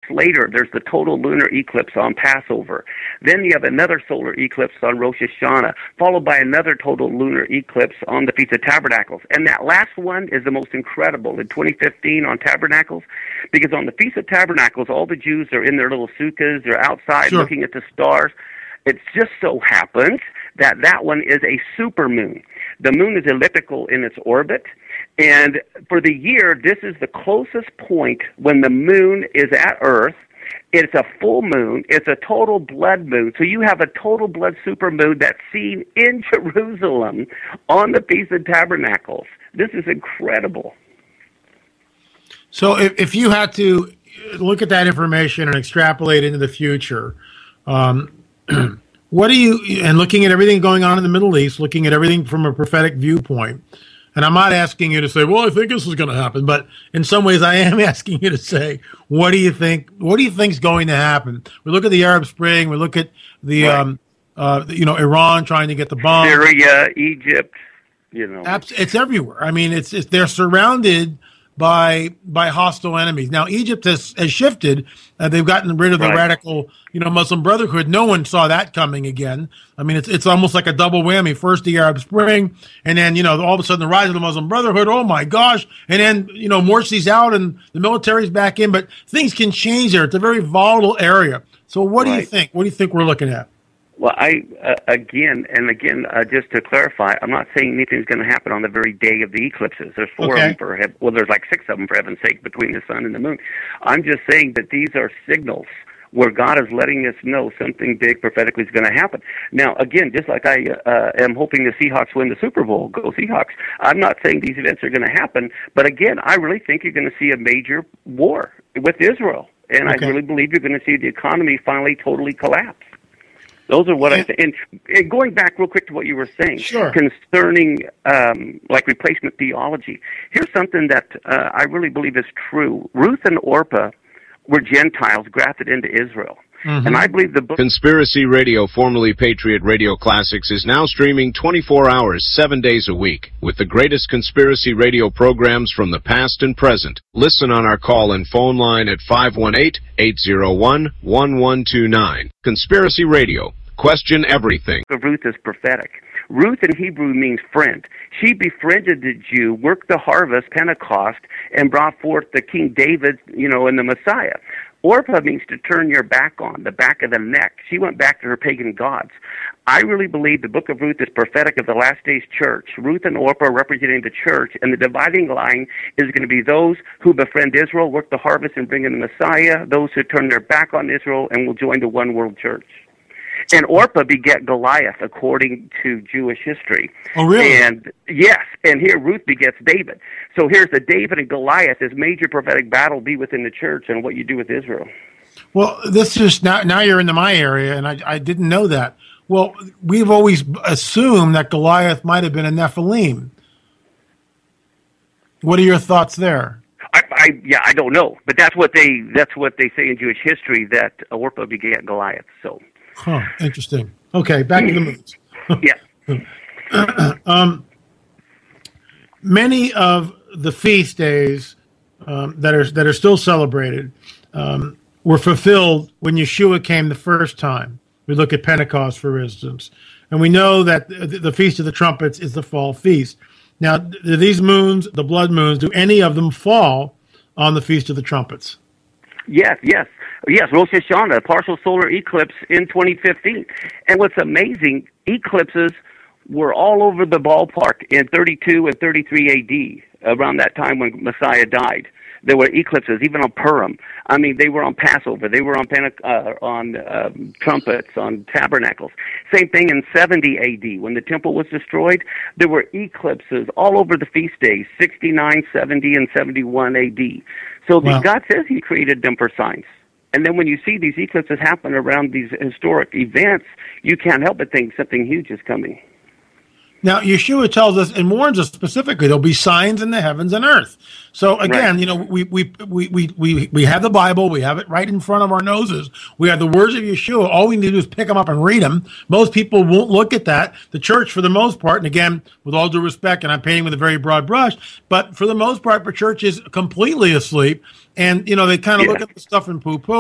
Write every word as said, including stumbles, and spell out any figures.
later, there's the total lunar eclipse on Passover. Then you have another solar eclipse on Rosh Hashanah, followed by another total lunar eclipse on the Feast of Tabernacles. And that last one is the most incredible in twenty fifteen on Tabernacles, because on the Feast of Tabernacles, all the Jews are in their little sukkahs, they're outside Sure. looking at the stars. It just so happens that that one is a supermoon. The moon is elliptical in its orbit, and for the year, this is the closest point when the moon is at Earth. It's a full moon. It's a total blood moon. So you have a total blood supermoon that's seen in Jerusalem on the Feast of Tabernacles. This is incredible. So if, if you had to look at that information and extrapolate into the future, um, what do you, and looking at everything going on in the Middle East, looking at everything from a prophetic viewpoint, and I'm not asking you to say, well, I think this is going to happen, but in some ways I am asking you to say, what do you think, what do you think is going to happen? We look at the Arab Spring, we look at the, Right. um, uh, you know, Iran trying to get the bomb. Syria, Egypt, you know. Abs- It's everywhere. I mean, it's, it's they're surrounded by by hostile enemies. Now, Egypt has, has shifted. Uh, they've gotten rid of the Right. radical, you know, Muslim Brotherhood. No one saw that coming again. I mean, it's it's almost like a double whammy. First the Arab Spring, and then, you know, all of a sudden the rise of the Muslim Brotherhood. Oh, my gosh. And then, you know, Morsi's out and the military's back in. But things can change there. It's a very volatile area. So what do you Right. think? What do you think we're looking at? Well, I, uh, again, and again, uh, just to clarify, I'm not saying anything's going to happen on the very day of the eclipses. There's four Okay. of them for, heav- well, there's like six of them, for heaven's sake, between the sun and the moon. I'm just saying that these are signals where God is letting us know something big prophetically is going to happen. Now, again, just like I uh, am hoping the Seahawks win the Super Bowl, go Seahawks, I'm not saying these events are going to happen, but again, I really think you're going to see a major war with Israel, and Okay. I really believe you're going to see the economy finally totally collapse. Those are what I say. And, and going back real quick to what you were saying Sure. concerning um, like replacement theology, here's something that uh, I really believe is true. Ruth and Orpah were Gentiles grafted into Israel. Mm-hmm. And I believe the book... Conspiracy Radio, formerly Patriot Radio Classics, is now streaming twenty-four hours, seven days a week, with the greatest conspiracy radio programs from the past and present. Listen on our call and phone line at five one eight, eight zero one, one one two nine. Conspiracy Radio. Question everything. of Ruth is prophetic. Ruth in Hebrew means friend. She befriended the Jew, worked the harvest, Pentecost, and brought forth the King David, you know, and the Messiah. Orpah means to turn your back on, the back of the neck. She went back to her pagan gods. I really believe the book of Ruth is prophetic of the last days church. Ruth and Orpah representing the church, and the dividing line is going to be those who befriend Israel, work the harvest, and bring in the Messiah, those who turn their back on Israel and will join the one world church. And Orpah beget Goliath, according to Jewish history. Oh, really? And yes, and here Ruth begets David. So here's the David and Goliath. This major prophetic battle be within the church and what you do with Israel. Well, this is now, now you're into my area, and I, I didn't know that. Well, we've always assumed that Goliath might have been a Nephilim. What are your thoughts there? I, I yeah, I don't know, but that's what they that's what they say in Jewish history, that Orpah begat Goliath. So, Huh, interesting. Okay, back to the movies. yeah. um, many of the feast days um, that are that are still celebrated um, were fulfilled when Yeshua came the first time. We look at Pentecost, for instance, and we know that the, the Feast of the Trumpets is the fall feast. Now, do these moons, the blood moons, do any of them fall on the Feast of the Trumpets? Yes, yes, yes. Rosh Hashanah, partial solar eclipse in twenty fifteen. And what's amazing, eclipses were all over the ballpark in thirty-two and thirty-three A D, around that time when Messiah died. There were eclipses, even on Purim. I mean, they were on Passover. They were on Pente- uh, on um, trumpets, on tabernacles. Same thing in seventy A D, when the temple was destroyed. There were eclipses all over the feast days, sixty-nine, seventy, and seventy-one A D. So Wow. God says he created them for signs. And then when you see these eclipses happen around these historic events, you can't help but think something huge is coming. Now, Yeshua tells us and warns us specifically there'll be signs in the heavens and earth. So again, Right. you know, we, we we we we we have the Bible, we have it right in front of our noses. We have the words of Yeshua. All we need to do is pick them up and read them. Most people won't look at that. The church, for the most part, and again, with all due respect, and I'm painting with a very broad brush, but for the most part, the church is completely asleep. And, you know, they kind of Yeah. look at the stuff and poo-poo.